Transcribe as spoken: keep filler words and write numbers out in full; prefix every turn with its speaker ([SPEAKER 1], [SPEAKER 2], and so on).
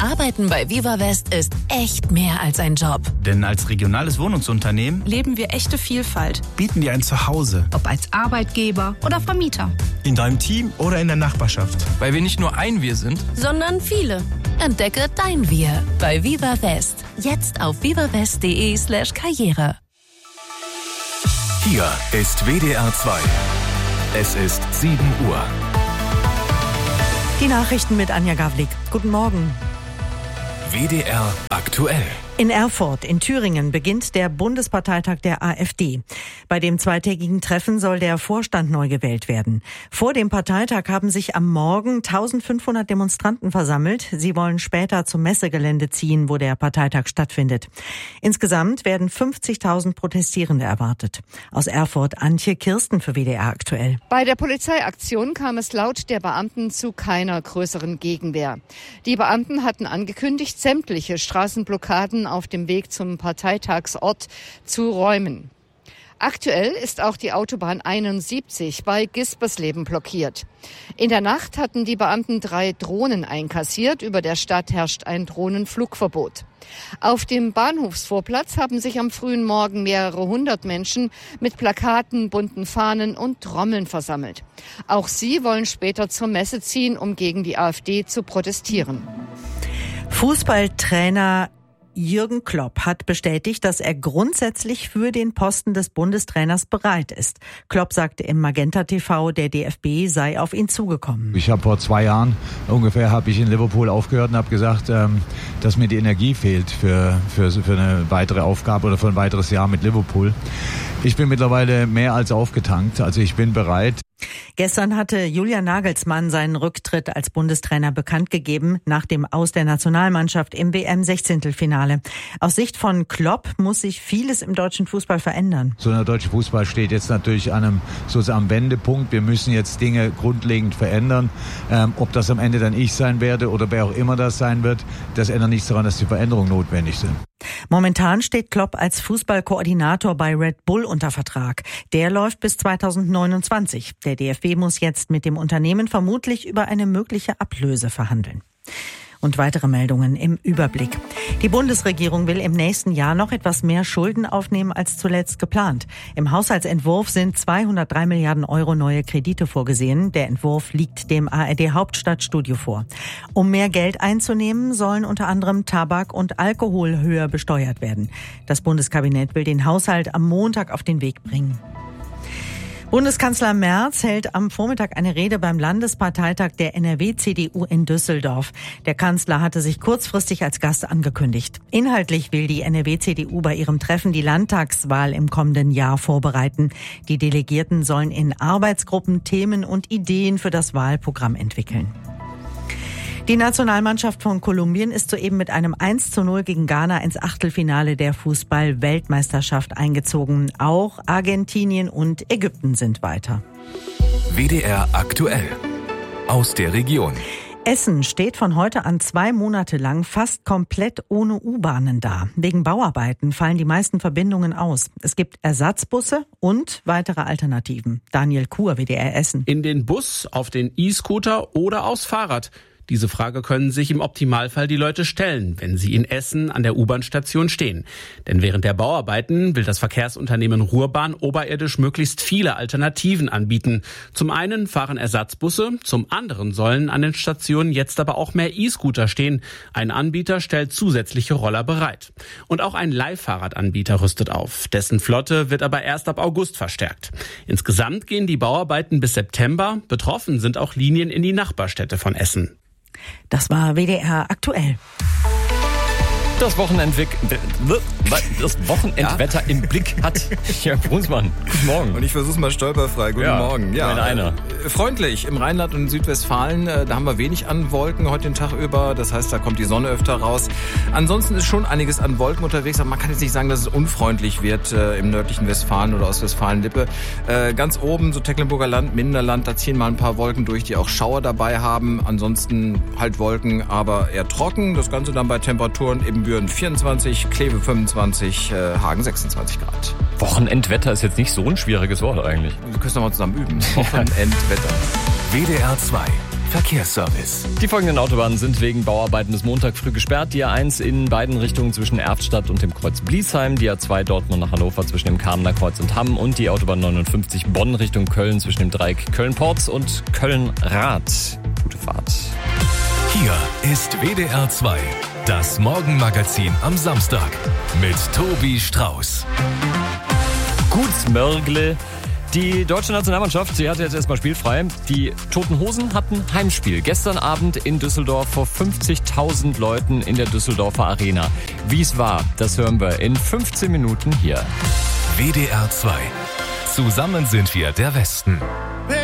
[SPEAKER 1] Arbeiten bei Viva West ist echt mehr als ein Job.
[SPEAKER 2] Denn als regionales Wohnungsunternehmen
[SPEAKER 3] leben wir echte Vielfalt.
[SPEAKER 2] Bieten dir ein Zuhause.
[SPEAKER 3] Ob als Arbeitgeber oder Vermieter.
[SPEAKER 4] In deinem Team oder in der Nachbarschaft.
[SPEAKER 5] Weil wir nicht nur ein Wir sind,
[SPEAKER 1] sondern viele. Entdecke dein Wir bei Viva West. Jetzt auf vivawest.de slash Karriere.
[SPEAKER 6] Hier ist W D R zwei. Es ist sieben Uhr.
[SPEAKER 7] Die Nachrichten mit Anja Gawlik. Guten Morgen.
[SPEAKER 6] W D R aktuell.
[SPEAKER 7] In Erfurt in Thüringen beginnt der Bundesparteitag der AfD. Bei dem zweitägigen Treffen soll der Vorstand neu gewählt werden. Vor dem Parteitag haben sich am Morgen eintausendfünfhundert Demonstranten versammelt. Sie wollen später zum Messegelände ziehen, wo der Parteitag stattfindet. Insgesamt werden fünfzigtausend Protestierende erwartet. Aus Erfurt Antje Kirsten für W D R aktuell.
[SPEAKER 8] Bei der Polizeiaktion kam es laut der Beamten zu keiner größeren Gegenwehr. Die Beamten hatten angekündigt, sämtliche Straßenblockaden auf dem Weg zum Parteitagsort zu räumen. Aktuell ist auch die Autobahn einundsiebzig bei Gispersleben blockiert. In der Nacht hatten die Beamten drei Drohnen einkassiert. Über der Stadt herrscht ein Drohnenflugverbot. Auf dem Bahnhofsvorplatz haben sich am frühen Morgen mehrere hundert Menschen mit Plakaten, bunten Fahnen und Trommeln versammelt. Auch sie wollen später zur Messe ziehen, um gegen die AfD zu protestieren.
[SPEAKER 7] Fußballtrainer Jürgen Klopp hat bestätigt, dass er grundsätzlich für den Posten des Bundestrainers bereit ist. Klopp sagte im Magenta T V, der D F B sei auf ihn zugekommen.
[SPEAKER 9] Ich habe vor zwei Jahren ungefähr habe ich in Liverpool aufgehört und habe gesagt, ähm, dass mir die Energie fehlt für, für, für eine weitere Aufgabe oder für ein weiteres Jahr mit Liverpool. Ich bin mittlerweile mehr als aufgetankt, also ich bin bereit.
[SPEAKER 7] Gestern hatte Julian Nagelsmann seinen Rücktritt als Bundestrainer bekannt gegeben, nach dem Aus der Nationalmannschaft im W M-Sechzehntelfinale. Aus Sicht von Klopp muss sich vieles im deutschen Fußball verändern.
[SPEAKER 9] So der deutsche Fußball steht jetzt natürlich an einem sozusagen am Wendepunkt. Wir müssen jetzt Dinge grundlegend verändern. Ähm, ob das am Ende dann ich sein werde oder wer auch immer das sein wird, das ändert nichts daran, dass die Veränderungen notwendig sind.
[SPEAKER 7] Momentan steht Klopp als Fußballkoordinator bei Red Bull unter Vertrag. Der läuft bis zweitausendneunundzwanzig. Der D F B muss jetzt mit dem Unternehmen vermutlich über eine mögliche Ablöse verhandeln. Und weitere Meldungen im Überblick. Die Bundesregierung will im nächsten Jahr noch etwas mehr Schulden aufnehmen als zuletzt geplant. Im Haushaltsentwurf sind zweihundertdrei Milliarden Euro neue Kredite vorgesehen. Der Entwurf liegt dem A R D Hauptstadtstudio vor. Um mehr Geld einzunehmen, sollen unter anderem Tabak und Alkohol höher besteuert werden. Das Bundeskabinett will den Haushalt am Montag auf den Weg bringen. Bundeskanzler Merz hält am Vormittag eine Rede beim Landesparteitag der N R W-C D U in Düsseldorf. Der Kanzler hatte sich kurzfristig als Gast angekündigt. Inhaltlich will die N R W-C D U bei ihrem Treffen die Landtagswahl im kommenden Jahr vorbereiten. Die Delegierten sollen in Arbeitsgruppen Themen und Ideen für das Wahlprogramm entwickeln. Die Nationalmannschaft von Kolumbien ist soeben mit einem eins zu null gegen Ghana ins Achtelfinale der Fußball-Weltmeisterschaft eingezogen. Auch Argentinien und Ägypten sind weiter.
[SPEAKER 6] W D R aktuell. Aus der Region.
[SPEAKER 7] Essen steht von heute an zwei Monate lang fast komplett ohne U-Bahnen da. Wegen Bauarbeiten fallen die meisten Verbindungen aus. Es gibt Ersatzbusse und weitere Alternativen. Daniel Kuhr, W D R Essen.
[SPEAKER 10] In den Bus, auf den E-Scooter oder aufs Fahrrad. Diese Frage können sich im Optimalfall die Leute stellen, wenn sie in Essen an der U-Bahn-Station stehen. Denn während der Bauarbeiten will das Verkehrsunternehmen Ruhrbahn oberirdisch möglichst viele Alternativen anbieten. Zum einen fahren Ersatzbusse, zum anderen sollen an den Stationen jetzt aber auch mehr E-Scooter stehen. Ein Anbieter stellt zusätzliche Roller bereit. Und auch ein Leihfahrradanbieter rüstet auf. Dessen Flotte wird aber erst ab August verstärkt. Insgesamt gehen die Bauarbeiten bis September. Betroffen sind auch Linien in die Nachbarstädte von Essen.
[SPEAKER 7] Das war W D R aktuell.
[SPEAKER 5] Das Wochenendwick, das Wochenendwetter ja? im Blick hat Jörg Brunsmann. Guten Morgen.
[SPEAKER 11] Und ich versuch's mal stolperfrei. Guten
[SPEAKER 5] ja,
[SPEAKER 11] Morgen. Ja,
[SPEAKER 5] einer.
[SPEAKER 11] Freundlich im Rheinland und in Südwestfalen. Da haben wir wenig an Wolken heute den Tag über. Das heißt, da kommt die Sonne öfter raus. Ansonsten ist schon einiges an Wolken unterwegs. Aber man kann jetzt nicht sagen, dass es unfreundlich wird äh, im nördlichen Westfalen oder Ostwestfalen-Lippe. Äh, ganz oben, so Tecklenburger Land, Minderland, da ziehen mal ein paar Wolken durch, die auch Schauer dabei haben. Ansonsten halt Wolken, aber eher trocken. Das Ganze dann bei Temperaturen eben Büren vierundzwanzig, Kleve fünfundzwanzig, äh, Hagen sechsundzwanzig Grad.
[SPEAKER 5] Wochenendwetter ist jetzt nicht so ein schwieriges Wort eigentlich.
[SPEAKER 11] Wir können es nochmal zusammen üben. Wochenendwetter.
[SPEAKER 6] W D R zwei. Verkehrsservice.
[SPEAKER 5] Die folgenden Autobahnen sind wegen Bauarbeiten bis Montag früh gesperrt. Die A eins in beiden Richtungen zwischen Erftstadt und dem Kreuz Bliesheim, die A zwei Dortmund nach Hannover zwischen dem Kamener Kreuz und Hamm und die Autobahn neunundfünfzig Bonn Richtung Köln zwischen dem Dreieck Köln-Porz und Köln-Rath. Gute Fahrt.
[SPEAKER 6] Hier ist W D R zwei, das Morgenmagazin am Samstag mit Tobi Strauß.
[SPEAKER 5] Gut, Mörgle. Die deutsche Nationalmannschaft, sie hatte jetzt erstmal spielfrei. Die Toten Hosen hatten Heimspiel. Gestern Abend in Düsseldorf vor fünfzigtausend Leuten in der Düsseldorfer Arena. Wie es war, das hören wir in fünfzehn Minuten hier.
[SPEAKER 6] W D R zwei. Zusammen sind wir der Westen.